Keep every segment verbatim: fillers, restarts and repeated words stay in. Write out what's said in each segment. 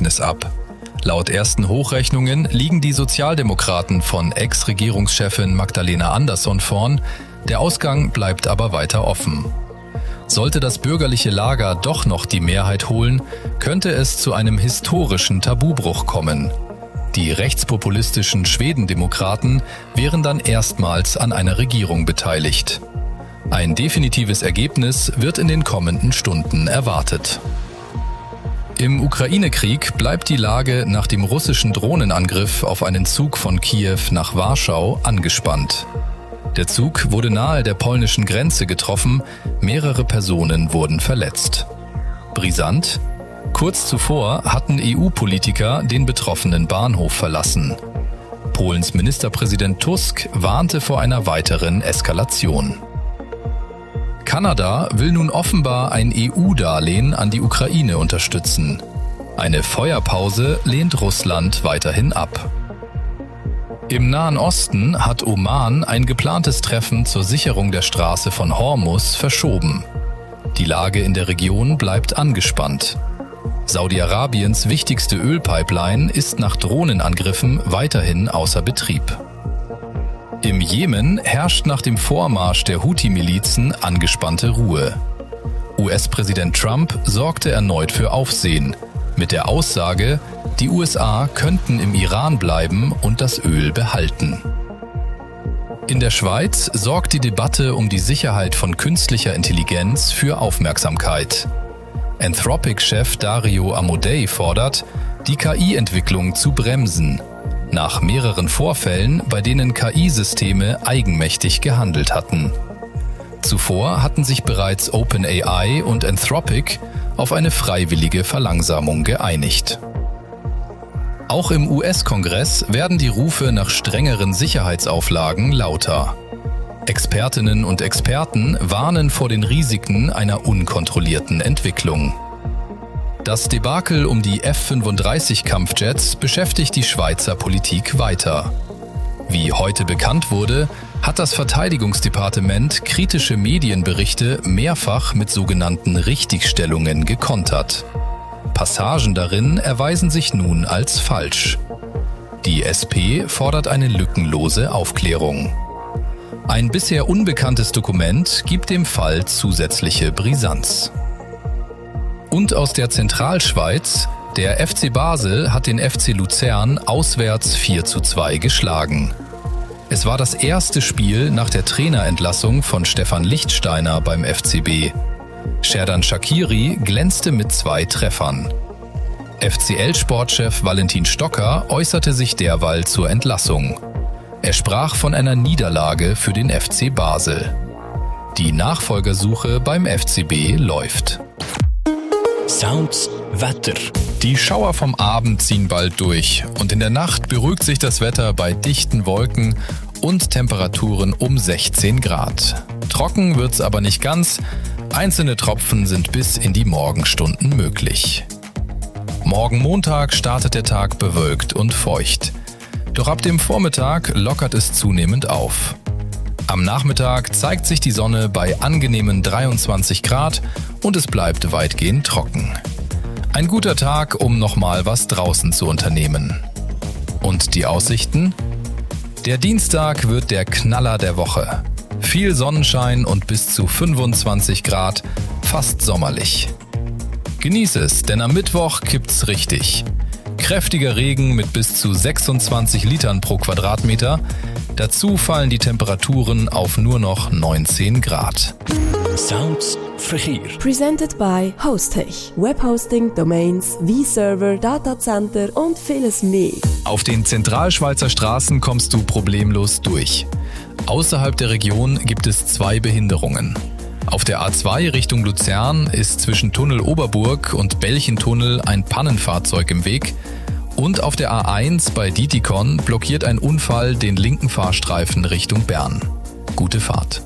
Wahlergebnis ab. Laut ersten Hochrechnungen liegen die Sozialdemokraten von Ex-Regierungschefin Magdalena Andersson vorn, der Ausgang bleibt aber weiter offen. Sollte das bürgerliche Lager doch noch die Mehrheit holen, könnte es zu einem historischen Tabubruch kommen. Die rechtspopulistischen Schwedendemokraten wären dann erstmals an einer Regierung beteiligt. Ein definitives Ergebnis wird in den kommenden Stunden erwartet. Im Ukraine-Krieg bleibt die Lage nach dem russischen Drohnenangriff auf einen Zug von Kiew nach Warschau angespannt. Der Zug wurde nahe der polnischen Grenze getroffen, mehrere Personen wurden verletzt. Brisant: Kurz zuvor hatten E U-Politiker den betroffenen Bahnhof verlassen. Polens Ministerpräsident Tusk warnte vor einer weiteren Eskalation. Kanada will nun offenbar ein E U-Darlehen an die Ukraine unterstützen. Eine Feuerpause lehnt Russland weiterhin ab. Im Nahen Osten hat Oman ein geplantes Treffen zur Sicherung der Straße von Hormuz verschoben. Die Lage in der Region bleibt angespannt. Saudi-Arabiens wichtigste Ölpipeline ist nach Drohnenangriffen weiterhin außer Betrieb. Im Jemen herrscht nach dem Vormarsch der Houthi-Milizen angespannte Ruhe. U S-Präsident Trump sorgte erneut für Aufsehen, mit der Aussage, die U S A könnten im Iran bleiben und das Öl behalten. In der Schweiz sorgt die Debatte um die Sicherheit von künstlicher Intelligenz für Aufmerksamkeit. Anthropic-Chef Dario Amodei fordert, die K I-Entwicklung zu bremsen, nach mehreren Vorfällen, bei denen K I-Systeme eigenmächtig gehandelt hatten. Zuvor hatten sich bereits OpenAI und Anthropic auf eine freiwillige Verlangsamung geeinigt. Auch im U S-Kongress werden die Rufe nach strengeren Sicherheitsauflagen lauter. Expertinnen und Experten warnen vor den Risiken einer unkontrollierten Entwicklung. Das Debakel um die F fünfunddreißig Kampfjets beschäftigt die Schweizer Politik weiter. Wie heute bekannt wurde, hat das Verteidigungsdepartement kritische Medienberichte mehrfach mit sogenannten Richtigstellungen gekontert. Passagen darin erweisen sich nun als falsch. Die S P fordert eine lückenlose Aufklärung. Ein bisher unbekanntes Dokument gibt dem Fall zusätzliche Brisanz. Und aus der Zentralschweiz: Der F C Basel hat den F C Luzern auswärts vier zu zwei geschlagen. Es war das erste Spiel nach der Trainerentlassung von Stefan Lichtsteiner beim F C B. Xherdan Shaqiri glänzte mit zwei Treffern. F C L-Sportchef Valentin Stocker äußerte sich derweil zur Entlassung. Er sprach von einer Niederlage für den F C Basel. Die Nachfolgersuche beim F C B läuft. Sounds Wetter. Die Schauer vom Abend ziehen bald durch und in der Nacht beruhigt sich das Wetter bei dichten Wolken und Temperaturen um sechzehn Grad. Trocken wird's aber nicht ganz, einzelne Tropfen sind bis in die Morgenstunden möglich. Morgen Montag startet der Tag bewölkt und feucht. Doch ab dem Vormittag lockert es zunehmend auf. Am Nachmittag zeigt sich die Sonne bei angenehmen dreiundzwanzig Grad und es bleibt weitgehend trocken. Ein guter Tag, um nochmal was draußen zu unternehmen. Und die Aussichten? Der Dienstag wird der Knaller der Woche. Viel Sonnenschein und bis zu fünfundzwanzig Grad, fast sommerlich. Genieß es, denn am Mittwoch kippt's richtig. Kräftiger Regen mit bis zu sechsundzwanzig Litern pro Quadratmeter. Dazu fallen die Temperaturen auf nur noch neunzehn Grad. Sounds Verkehr. Presented by Hostech. Webhosting, Domains, V-Server, Datacenter und vieles mehr. Auf den Zentralschweizer Straßen kommst du problemlos durch. Außerhalb der Region gibt es zwei Behinderungen. Auf der A zwei Richtung Luzern ist zwischen Tunnel Oberburg und Belchentunnel ein Pannenfahrzeug im Weg. Und auf der A eins bei Dietikon blockiert ein Unfall den linken Fahrstreifen Richtung Bern. Gute Fahrt.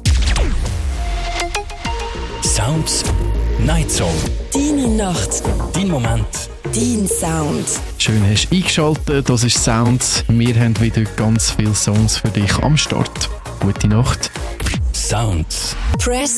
Sounds Night Zone. Deine Nacht. Dein Moment. Dein Sound. Schön hast du eingeschaltet, das ist Sounds. Wir haben wieder ganz viele Songs für dich am Start. Gute Nacht. Sounds. Press